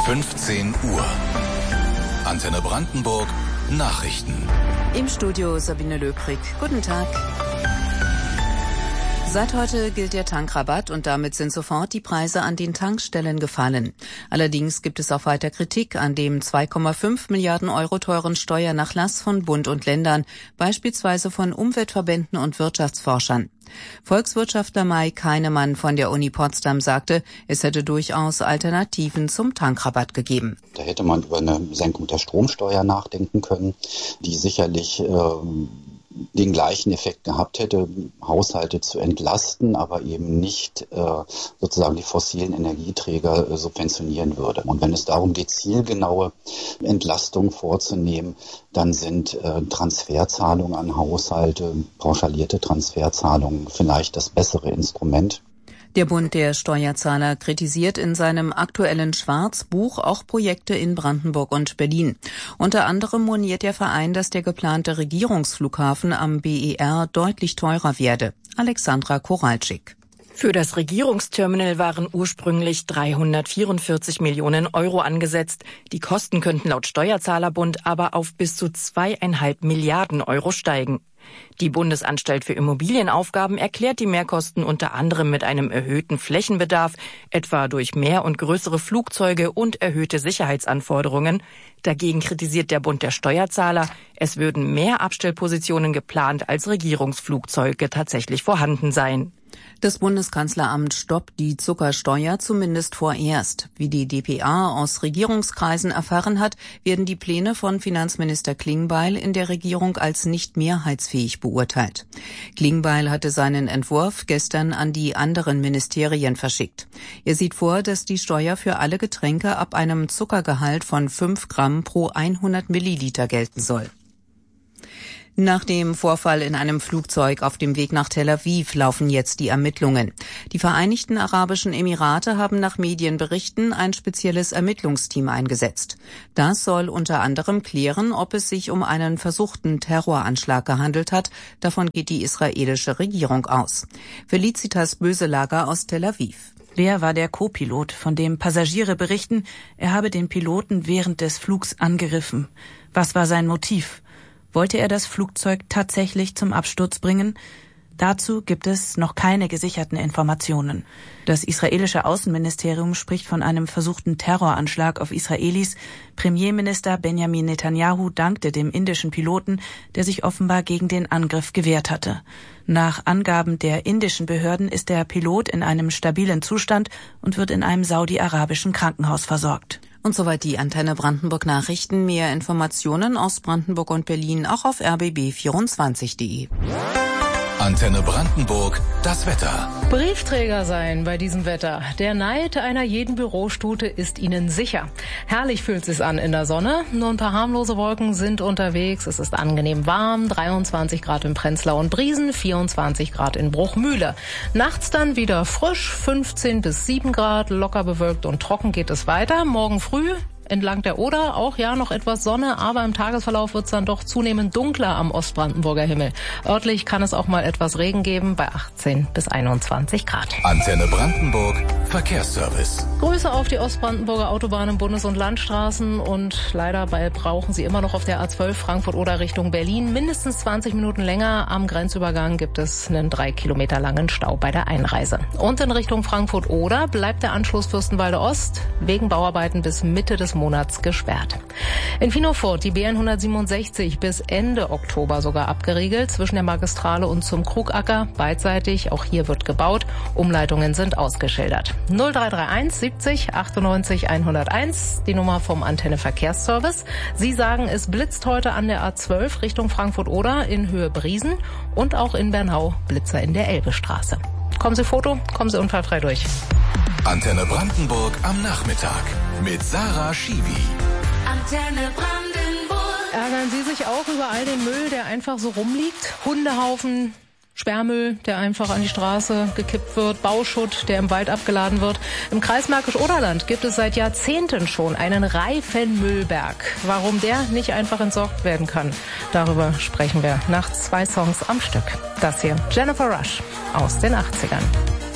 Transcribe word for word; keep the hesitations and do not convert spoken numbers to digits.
fünfzehn Uhr. Antenne Brandenburg Nachrichten. Im Studio Sabine Löbrig. Guten Tag. Seit heute gilt der Tankrabatt und damit sind sofort die Preise an den Tankstellen gefallen. Allerdings gibt es auch weiter Kritik an dem zwei Komma fünf Milliarden Euro teuren Steuernachlass von Bund und Ländern, beispielsweise von Umweltverbänden und Wirtschaftsforschern. Volkswirtschaftler Mike Heinemann von der Uni Potsdam sagte, es hätte durchaus Alternativen zum Tankrabatt gegeben. Da hätte man über eine Senkung der Stromsteuer nachdenken können, die sicherlich ähm, den gleichen Effekt gehabt hätte, Haushalte zu entlasten, aber eben nicht äh, sozusagen die fossilen Energieträger äh, subventionieren würde. Und wenn es darum geht, zielgenaue Entlastung vorzunehmen, dann sind äh, Transferzahlungen an Haushalte, pauschalierte Transferzahlungen vielleicht das bessere Instrument. Der Bund der Steuerzahler kritisiert in seinem aktuellen Schwarzbuch auch Projekte in Brandenburg und Berlin. Unter anderem moniert der Verein, dass der geplante Regierungsflughafen am B E R deutlich teurer werde. Alexandra Koralczyk. Für das Regierungsterminal waren ursprünglich dreihundertvierundvierzig Millionen Euro angesetzt. Die Kosten könnten laut Steuerzahlerbund aber auf bis zu zweieinhalb Milliarden Euro steigen. Die Bundesanstalt für Immobilienaufgaben erklärt die Mehrkosten unter anderem mit einem erhöhten Flächenbedarf, etwa durch mehr und größere Flugzeuge und erhöhte Sicherheitsanforderungen. Dagegen kritisiert der Bund der Steuerzahler, es würden mehr Abstellpositionen geplant, als Regierungsflugzeuge tatsächlich vorhanden seien. Das Bundeskanzleramt stoppt die Zuckersteuer zumindest vorerst. Wie die d p a aus Regierungskreisen erfahren hat, werden die Pläne von Finanzminister Klingbeil in der Regierung als nicht mehrheitsfähig beurteilt. Klingbeil hatte seinen Entwurf gestern an die anderen Ministerien verschickt. Er sieht vor, dass die Steuer für alle Getränke ab einem Zuckergehalt von fünf Gramm pro hundert Milliliter gelten soll. Nach dem Vorfall in einem Flugzeug auf dem Weg nach Tel Aviv laufen jetzt die Ermittlungen. Die Vereinigten Arabischen Emirate haben nach Medienberichten ein spezielles Ermittlungsteam eingesetzt. Das soll unter anderem klären, ob es sich um einen versuchten Terroranschlag gehandelt hat. Davon geht die israelische Regierung aus. Felicitas Böselager aus Tel Aviv. Wer war der Co-Pilot, von dem Passagiere berichten, er habe den Piloten während des Flugs angegriffen? Was war sein Motiv? Wollte er das Flugzeug tatsächlich zum Absturz bringen? Dazu gibt es noch keine gesicherten Informationen. Das israelische Außenministerium spricht von einem versuchten Terroranschlag auf Israelis. Premierminister Benjamin Netanyahu dankte dem indischen Piloten, der sich offenbar gegen den Angriff gewehrt hatte. Nach Angaben der indischen Behörden ist der Pilot in einem stabilen Zustand und wird in einem saudi-arabischen Krankenhaus versorgt. Und soweit die Antenne Brandenburg Nachrichten. Mehr Informationen aus Brandenburg und Berlin auch auf r b b vierundzwanzig punkt d e. Antenne Brandenburg, das Wetter. Briefträger sein bei diesem Wetter. Der Neid einer jeden Bürostute ist Ihnen sicher. Herrlich fühlt es sich an in der Sonne. Nur ein paar harmlose Wolken sind unterwegs. Es ist angenehm warm. dreiundzwanzig Grad in Prenzlau und Briesen, vierundzwanzig Grad in Bruchmühle. Nachts dann wieder frisch, fünfzehn bis sieben Grad. Locker bewölkt und trocken geht es weiter. Morgen früh entlang der Oder auch ja noch etwas Sonne, aber im Tagesverlauf wird es dann doch zunehmend dunkler am Ostbrandenburger Himmel. Örtlich kann es auch mal etwas Regen geben bei achtzehn bis einundzwanzig Grad. Antenne Brandenburg Verkehrsservice. Grüße auf die Ostbrandenburger Autobahnen, Bundes- und Landstraßen und leider bei, brauchen Sie immer noch auf der A zwölf Frankfurt-Oder Richtung Berlin mindestens zwanzig Minuten länger. Am Grenzübergang gibt es einen drei Kilometer langen Stau bei der Einreise. Und in Richtung Frankfurt-Oder bleibt der Anschluss Fürstenwalde Ost wegen Bauarbeiten bis Mitte des Monats gesperrt. In Finofurt die B hundertsiebenundsechzig bis Ende Oktober sogar abgeriegelt, zwischen der Magistrale und zum Krugacker, beidseitig, auch hier wird gebaut, Umleitungen sind ausgeschildert. null drei drei eins siebzig achtundneunzig hunderteins, die Nummer vom Antenne Verkehrsservice. Sie sagen, es blitzt heute an der A zwölf Richtung Frankfurt-Oder in Höhe Briesen und auch in Bernau Blitzer in der Elbestraße. Kommen Sie Foto, kommen Sie unfallfrei durch. Antenne Brandenburg am Nachmittag mit Sarah Schiwi. Antenne Brandenburg. Ärgern Sie sich auch über all den Müll, der einfach so rumliegt? Hundehaufen, Sperrmüll, der einfach an die Straße gekippt wird, Bauschutt, der im Wald abgeladen wird. Im Kreis Märkisch-Oderland gibt es seit Jahrzehnten schon einen Reifenmüllberg. Warum der nicht einfach entsorgt werden kann, darüber sprechen wir nach zwei Songs am Stück. Das hier Jennifer Rush aus den achtzigern.